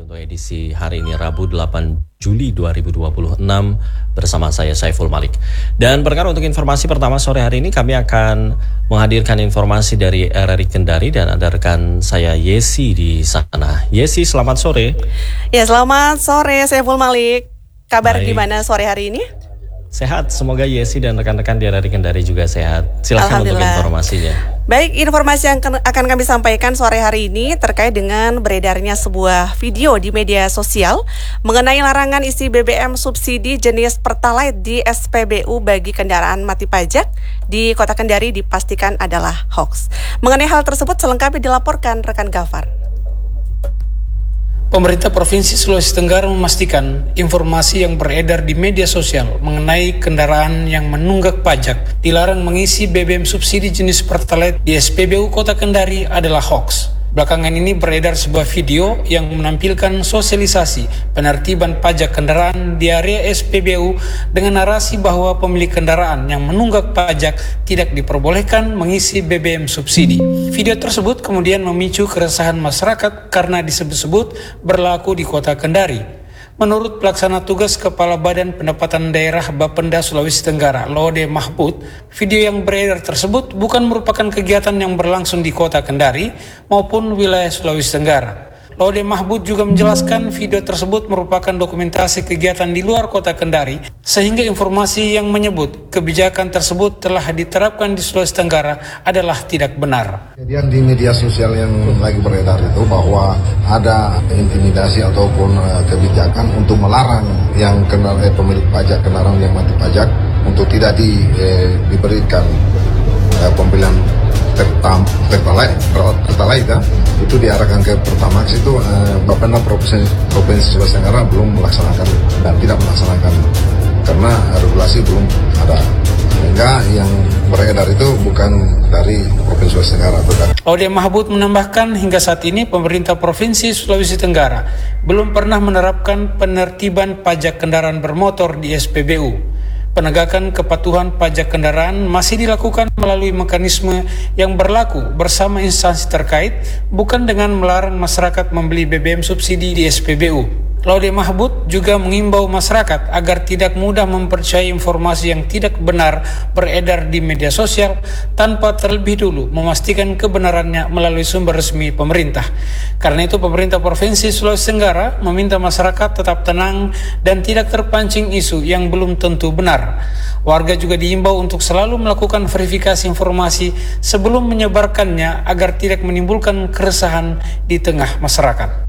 untuk edisi hari ini Rabu 8 Juli 2026 bersama saya Saiful Malik. Dan perkara untuk informasi pertama sore hari ini kami akan menghadirkan informasi dari RRI Kendari dan ada rekan saya Yesi di sana. Yesi, selamat sore. Ya, selamat sore Saiful Malik. Kabar gimana sore hari ini? Sehat, semoga Yesi dan rekan-rekan di RRI Kendari juga sehat. Silakan untuk informasinya. Baik, informasi yang akan kami sampaikan sore hari ini terkait dengan beredarnya sebuah video di media sosial mengenai larangan isi BBM subsidi jenis Pertalite di SPBU bagi kendaraan mati pajak di Kota Kendari dipastikan adalah hoax. Mengenai hal tersebut selengkapnya dilaporkan rekan Gafar. Pemerintah Provinsi Sulawesi Tenggara memastikan informasi yang beredar di media sosial mengenai kendaraan yang menunggak pajak dilarang mengisi BBM subsidi jenis Pertalite di SPBU Kota Kendari adalah hoax. Belakangan ini beredar sebuah video yang menampilkan sosialisasi penertiban pajak kendaraan di area SPBU dengan narasi bahwa pemilik kendaraan yang menunggak pajak tidak diperbolehkan mengisi BBM subsidi. Video tersebut kemudian memicu keresahan masyarakat karena disebut-sebut berlaku di Kota Kendari. Menurut pelaksana tugas Kepala Badan Pendapatan Daerah Bapenda Sulawesi Tenggara, Laude Mahbud, video yang beredar tersebut bukan merupakan kegiatan yang berlangsung di Kota Kendari maupun wilayah Sulawesi Tenggara. Laude Mahbud juga menjelaskan video tersebut merupakan dokumentasi kegiatan di luar Kota Kendari, sehingga informasi yang menyebut kebijakan tersebut telah diterapkan di Sulawesi Tenggara adalah tidak benar. Kemudian di media sosial yang lagi beredar itu bahwa ada intimidasi ataupun kebijakan untuk melarang yang pemilik pajak kendaraan yang mati pajak untuk tidak diberikan pembelian Pertalite ya. Itu diarahkan ke Pertamax itu Bapenda Provinsi Sulawesi Tenggara belum melaksanakan dan tidak melaksanakan karena regulasi belum ada. Sehingga yang beredar itu bukan dari Provinsi Sulawesi Tenggara. Laude Mahbud menambahkan hingga saat ini pemerintah Provinsi Sulawesi Tenggara belum pernah menerapkan penertiban pajak kendaraan bermotor di SPBU. Penegakan kepatuhan pajak kendaraan masih dilakukan melalui mekanisme yang berlaku bersama instansi terkait, bukan dengan melarang masyarakat membeli BBM subsidi di SPBU. Laude Mahbud juga mengimbau masyarakat agar tidak mudah mempercayai informasi yang tidak benar beredar di media sosial tanpa terlebih dulu memastikan kebenarannya melalui sumber resmi pemerintah. Karena itu pemerintah Provinsi Sulawesi Tenggara meminta masyarakat tetap tenang dan tidak terpancing isu yang belum tentu benar. Warga juga diimbau untuk selalu melakukan verifikasi informasi sebelum menyebarkannya agar tidak menimbulkan keresahan di tengah masyarakat.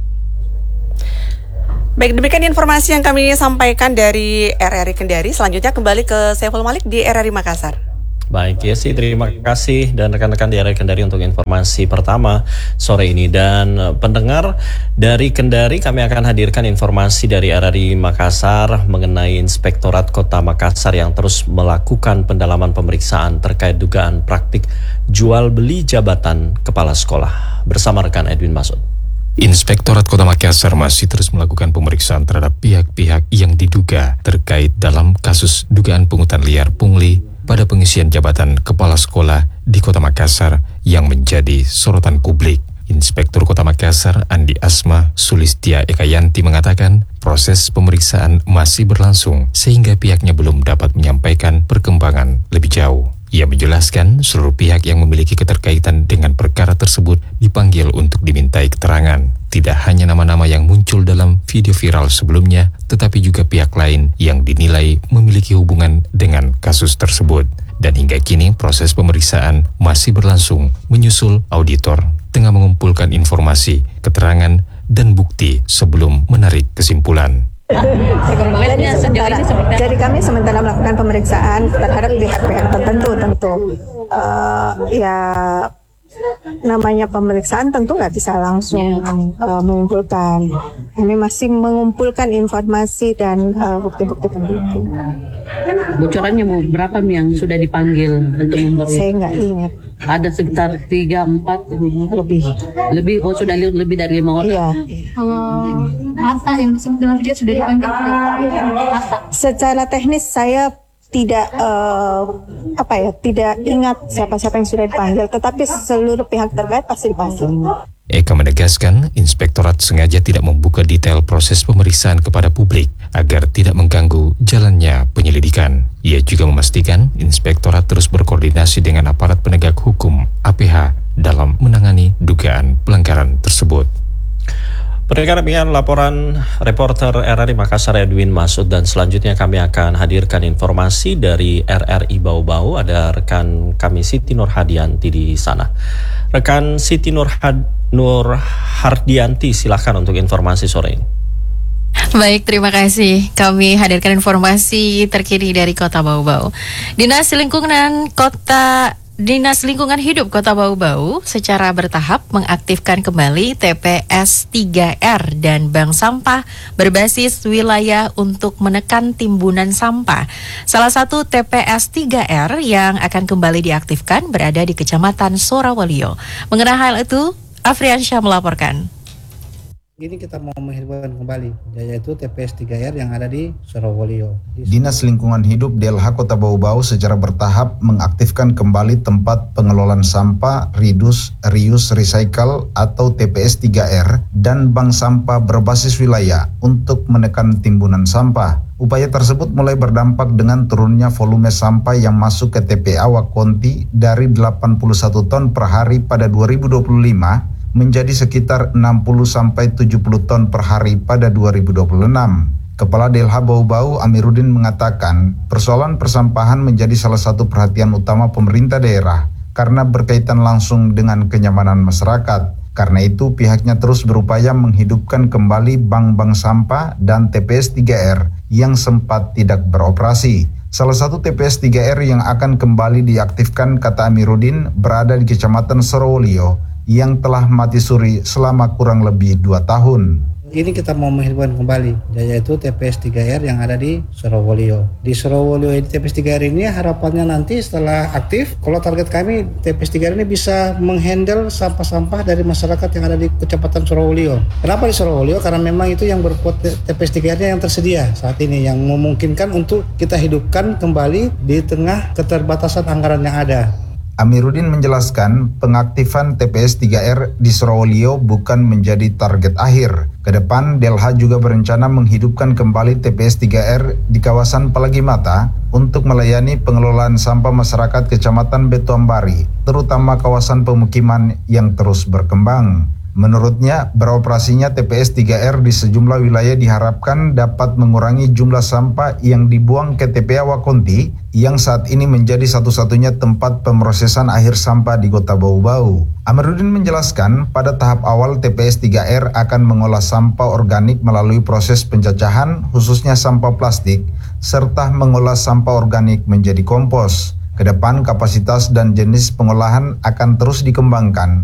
Baik, demikian informasi yang kami sampaikan dari RRI Kendari. Selanjutnya kembali ke Saiful Malik di RRI Makassar. Baik, Yesi, terima kasih dan rekan-rekan di RRI Kendari untuk informasi pertama sore ini. Dan pendengar dari Kendari, kami akan hadirkan informasi dari RRI Makassar mengenai Inspektorat Kota Makassar yang terus melakukan pendalaman pemeriksaan terkait dugaan praktik jual beli jabatan kepala sekolah. Bersama rekan Edwin Masud. Inspektorat Kota Makassar masih terus melakukan pemeriksaan terhadap pihak-pihak yang diduga terkait dalam kasus dugaan pungutan liar pungli pada pengisian jabatan kepala sekolah di Kota Makassar yang menjadi sorotan publik. Inspektur Kota Makassar Andi Asma Sulistia Ekayanti mengatakan proses pemeriksaan masih berlangsung sehingga pihaknya belum dapat menyampaikan perkembangan lebih jauh. Ia menjelaskan seluruh pihak yang memiliki keterkaitan dengan perkara tersebut dipanggil untuk dimintai keterangan. Tidak hanya nama-nama yang muncul dalam video viral sebelumnya, tetapi juga pihak lain yang dinilai memiliki hubungan dengan kasus tersebut. Dan hingga kini proses pemeriksaan masih berlangsung menyusul auditor tengah mengumpulkan informasi, keterangan, dan bukti sebelum menarik kesimpulan. Jadi kami sementara melakukan pemeriksaan terhadap pihak-pihak tertentu ya namanya pemeriksaan tentu nggak bisa langsung mengumpulkan. Kami masih mengumpulkan informasi dan bukti-bukti penting. Bocorannya berapa yang sudah dipanggil untuk memberi? Saya nggak ingat. Ada sekitar 3-4 lebih. Oh, sudah lebih dari 5 orang. Iya. Masa yang sebenarnya dia sudah dipanggil. Secara teknis saya tidak tidak ingat siapa-siapa yang sudah dipanggil, tetapi seluruh pihak terkait pasti dipanggil. Eka menegaskan Inspektorat sengaja tidak membuka detail proses pemeriksaan kepada publik agar tidak mengganggu jalannya penyelidikan. Ia juga memastikan Inspektorat terus berkoordinasi dengan aparat penegak hukum APH dalam menangani dugaan pelanggaran tersebut. Demikian laporan reporter RRI Makassar Edwin Masud, dan selanjutnya kami akan hadirkan informasi dari RRI Bau-Bau. Ada rekan kami Siti Nurhadianti di sana. Rekan Siti Nurhadianti, silahkan untuk informasi sore ini. Baik, terima kasih. Kami hadirkan informasi terkini dari Kota Bau-Bau. Dinas Lingkungan Hidup Kota Bau-Bau secara bertahap mengaktifkan kembali TPS 3R dan bank sampah berbasis wilayah untuk menekan timbunan sampah. Salah satu TPS 3R yang akan kembali diaktifkan berada di Kecamatan Sorawolio. Mengenai hal itu, Afriansyah melaporkan. Ini kita mau menghidupkan kembali, yaitu TPS 3R yang ada di Sorawolio. Dinas Lingkungan Hidup DLH Kota Bau-Bau secara bertahap mengaktifkan kembali tempat pengelolaan sampah Reduce, Reuse, Recycle atau TPS 3R dan bank sampah berbasis wilayah untuk menekan timbunan sampah. Upaya tersebut mulai berdampak dengan turunnya volume sampah yang masuk ke TPA Wakonti dari 81 ton per hari pada 2025 menjadi sekitar 60-70 ton per hari pada 2026. Kepala DLH Bau-Bau Amiruddin mengatakan, persoalan persampahan menjadi salah satu perhatian utama pemerintah daerah karena berkaitan langsung dengan kenyamanan masyarakat. Karena itu pihaknya terus berupaya menghidupkan kembali bank-bank sampah dan TPS 3R yang sempat tidak beroperasi. Salah satu TPS 3R yang akan kembali diaktifkan, kata Amiruddin, berada di Kecamatan Sorawolio yang telah mati suri selama kurang lebih 2 tahun. Ini kita mau menghidupkan kembali, yaitu TPS 3R yang ada di Sorawolio. Di Sorawolio ini TPS 3R ini harapannya nanti setelah aktif, kalau target kami TPS 3R ini bisa menghandle sampah-sampah dari masyarakat yang ada di Kecamatan Sorawolio. Kenapa di Sorawolio? Karena memang itu yang TPS 3R-nya yang tersedia saat ini, yang memungkinkan untuk kita hidupkan kembali di tengah keterbatasan anggaran yang ada. Amiruddin menjelaskan pengaktifan TPS 3R di Sorawolio bukan menjadi target akhir. Kedepan, DLH juga berencana menghidupkan kembali TPS 3R di kawasan Palagi Mata untuk melayani pengelolaan sampah masyarakat Kecamatan Betuambari, terutama kawasan pemukiman yang terus berkembang. Menurutnya, beroperasinya TPS 3R di sejumlah wilayah diharapkan dapat mengurangi jumlah sampah yang dibuang ke TPA Wakonti yang saat ini menjadi satu-satunya tempat pemrosesan akhir sampah di Kota Bau-Bau. Amiruddin menjelaskan, pada tahap awal TPS 3R akan mengolah sampah organik melalui proses pencacahan, khususnya sampah plastik, serta mengolah sampah organik menjadi kompos. Kedepan kapasitas dan jenis pengolahan akan terus dikembangkan